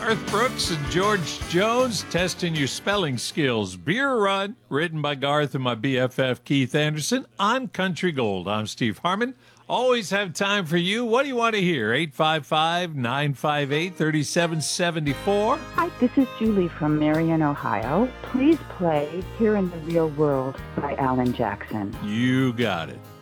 Garth Brooks and George Jones testing your spelling skills. Beer Run, written by Garth and my BFF Keith Anderson on Country Gold. I'm Steve Harmon. Always have time for you. What do you want to hear? 855-958-3774. Hi, this is Julie from Marion, Ohio. Please play Here in the Real World by Alan Jackson. You got it.